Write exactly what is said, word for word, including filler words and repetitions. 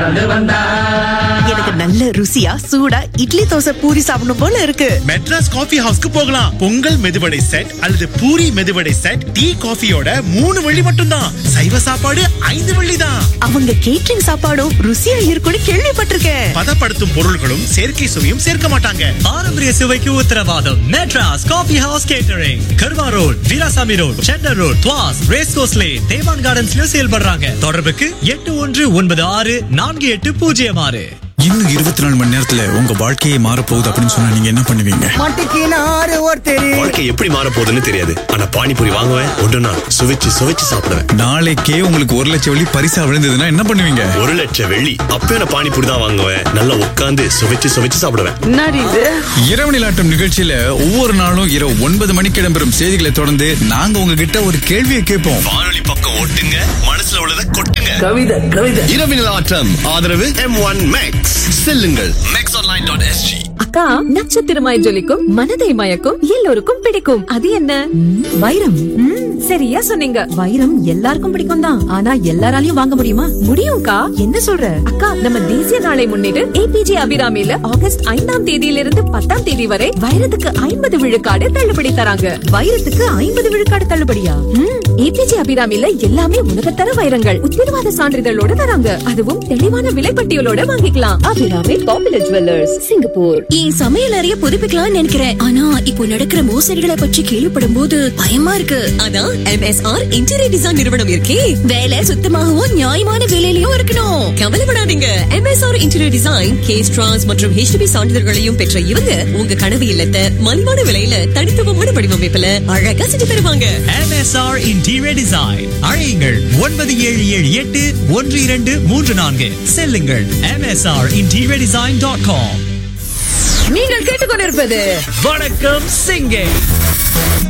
எனக்கு நல்ல ருசியா சூடா இட்லி தோசை பூரி சாப்பிடணும் போல இருக்கு. மெட்ராஸ் காஃபி ஹவுஸ்க்கு போகலாம். பொங்கல் மெதுவடை செட் அல்லது பூரி மெதுவடை செட் டீ காஃபியோட மூணு வெள்ளி மட்டும்தான். சைவ சாப்பாடு ஐந்து வெள்ளி தான். அவங்க கேட்டரிங் சாப்பாடும் ருசியா இருக்கும்னு கேள்விப்பட்டிருக்கேன். பதப்படுத்தும் பொருள்களும் செயற்கை சுவையும் சேர்க்க மாட்டாங்க. பாரம்பரிய சுவைக்கு உத்தரவாதம். மெட்ராஸ் காஃபி ஹவுஸ் கேட்டரிங், கர்வா road, Veerasamy road, சென்னர் road, துவாஸ், race course lane, தேவான் கார்டன்ஸ்லயும் செயல்படுறாங்க. தொடர்புக்கு எட்டு ஒன்று ஒன்பது ஆறு நான்கு எட்டு பூஜ்ஜியம் ஆறு. இன்னும் இருபத்தி நாலு மணி நேரத்துல உங்க வாழ்க்கையே மாற போகுது அப்படின்னு சொன்னா நீங்க என்ன பண்ணுவீங்க? வாழ்க்கை எப்படி மாற போகுதுன்னு தெரியாது. ஆனா பானிபூரி வாங்குவேன், ஒன்றுனா சுவைச்சு சுவைச்சு சாப்பிடுவேன். நாளைக்கே உங்களுக்கு ஒரு லட்சம் வெள்ளி பரிசா விழுந்ததுன்னா என்ன பண்ணுவீங்க? ஒரு லட்சம் வெள்ளி அப்ப நான் பானிபூரி தான் வாங்குவேன். நல்லா உட்கார்ந்து சுவைச்சு சுவைச்சு சாப்பிடுவேன். இரவு நிலாட்டம் நிகழ்ச்சியில ஒவ்வொரு நாளும் இரவு ஒன்பது மணிக்கு இடம்பெறும் செய்திகளை தொடர்ந்து நாங்க உங்ககிட்ட ஒரு கேள்வியை கேட்போம். வானொலி பக்கம் ஓட்டுங்க, மனசுல உள்ளதை கொட்டுங்க. கவிதை கவிதை இரவு நிலாட்டம் ஆதரவு எம் ஒன் மேக்ஸ். செல்லுங்கள் மேக்ஸ் ஆன்லைன் டாட் எஸ்ஜி. அக்கா, நட்சத்திரமாய் ஜொலிக்கும், மனதை மயக்கும், எல்லோருக்கும் பிடிக்கும். அது என்ன? வைரம். சரியா சொன்னீங்க. வைரம் எல்லாருக்கும் பிடிக்கும் தான். ஆனா எல்லாராலையும் வாங்க முடியுமா? முடியும்க்கா. என்ன சொல்ற? அக்கா, நம்ம தேசிய நாளை முன்னிட்டு ஏபிஜே அபிராமில ஆகஸ்ட் ஐந்தாம் தேதியிலிருந்து பத்தாம் தேதி வரை வைரத்துக்கு ஐம்பது விழுக்காடு தள்ளுபடி தராங்க. வைரத்துக்கு ஐம்பது விழுக்காடு தள்ளுபடியா? ஏபிஜே அபிராமில எல்லாமே உலகத்தர வைரங்கள் உத்தரவாத சான்றிதழோட தராங்க. அதுவும் தெளிவான விலைப்பட்டியலோட வாங்கிக்கலாம். Abirami popular jewellers, Singapore. என் சமையல் அறைய புதுப்பிக்கலாம்னு நினைக்கிறேன். ஆனா இப்போ நடக்கிற மோசடிகளை பற்றி கேள்விப்படும் போது பயமா இருக்கு. அதான் எம்எஸ்ஆர் இன்டீரியர் டிசைன் நிறுவனம் இருக்கே. வேலை சுத்தமாகவும் நியாயமான விலையிலயும் இருக்கணும். கவலைப்படாதீங்க. MSR interior design, case trans மற்றும் ஹெச்டிபி சான்றிதழ்களையும் பெற்ற இவங்க உங்க கனவு இல்லத்தை மலிவான விலையில தனித்துவமான வடிவமைப்புல அழகா செஞ்சு தருவாங்க. MSR interior design. அழையுங்கள் ஒன்பது ஏழு ஏழு எட்டு ஒன்று இரண்டு மூன்று நான்கு. செல்லுங்கள் MSR interior design dot com. நீங்கள் கேட்டுக்கொண்டிருப்பது வணக்கம் சிங்கே.